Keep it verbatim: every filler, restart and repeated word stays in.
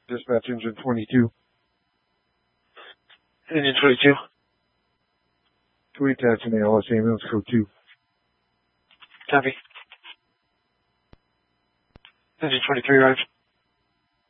Dispatch engine twenty-two. Engine twenty-two. Can we attach an A L S ambulance code two? Copy. Engine twenty-three, right.